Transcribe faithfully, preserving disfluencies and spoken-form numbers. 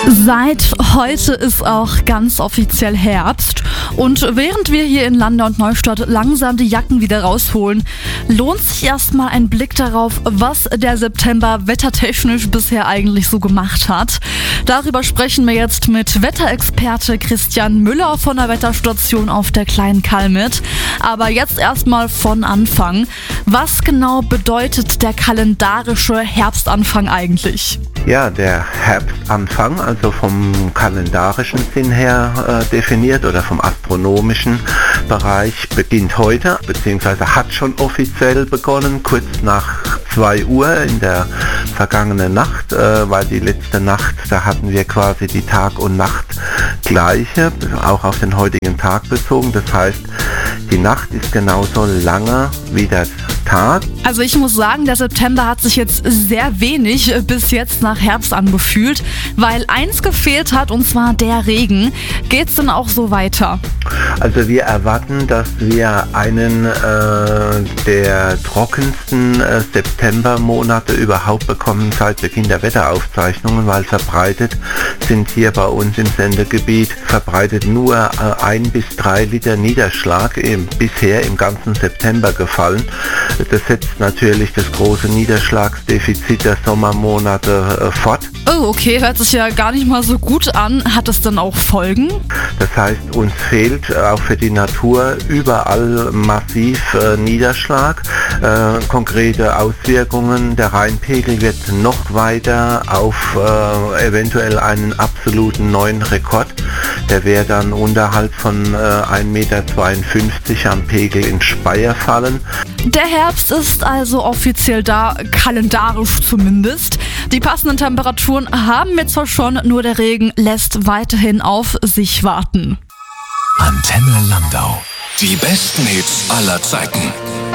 Seit heute ist auch ganz offiziell Herbst und während wir hier in Landau und Neustadt langsam die Jacken wieder rausholen, lohnt sich erstmal ein Blick darauf, was der September wettertechnisch bisher eigentlich so gemacht hat. Darüber sprechen wir jetzt mit Wetterexperte Christian Müller von der Wetterstation auf der Kleinen Kalmit. Aber jetzt erstmal von Anfang. Was genau bedeutet der kalendarische Herbstanfang eigentlich? Ja, der Herbstanfang, also vom kalendarischen Sinn her äh, definiert oder vom astronomischen Bereich, beginnt heute, beziehungsweise hat schon offiziell begonnen, kurz nach zwei Uhr in der vergangenen Nacht, äh, weil die letzte Nacht, da hatten wir quasi die Tag- und Nachtgleiche, auch auf den heutigen Tag bezogen. Das heißt, die Nacht ist genauso lange wie der Tag. Also ich muss sagen, der September hat sich jetzt sehr wenig bis jetzt nach Herbst angefühlt, weil eins gefehlt hat, und zwar der Regen. Geht's denn auch so weiter? Also wir erwarten, dass wir einen äh, der trockensten äh, Septembermonate überhaupt bekommen seit Beginn der Wetteraufzeichnungen, weil verbreitet sind hier bei uns im Sendegebiet verbreitet nur äh, ein bis drei Liter Niederschlag im, bisher im ganzen September gefallen. Das setzt natürlich das große Niederschlagsdefizit der Sommermonate äh, fort. Oh, okay, hört sich ja gar nicht mal so gut an. Hat es dann auch Folgen? Das heißt, uns fehlt äh, auch für die Natur überall massiv äh, Niederschlag. Äh, konkrete Auswirkungen, der Rheinpegel wird noch weiter auf äh, eventuell einen absoluten neuen Rekord. Der wäre dann unterhalb von äh, ein Meter zweiundfünfzig am Pegel in Speyer fallen. Der Herbst ist also offiziell da, kalendarisch zumindest. Die passenden Temperaturen haben wir zwar schon, nur der Regen lässt weiterhin auf sich warten. Antenne Landau. Die besten Hits aller Zeiten.